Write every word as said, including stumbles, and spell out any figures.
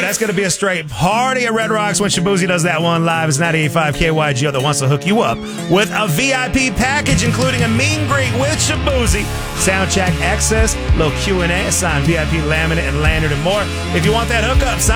that's going to be a straight party at Red Rocks when Shaboozey does that one live. It's ninety-eight point five K Y G O that wants to hook you up with a V I P package, including a meet and greet with Shaboozey, sound check access, little Q and A, a signed V I P laminate and lanyard, and more. If you want that hookup, sign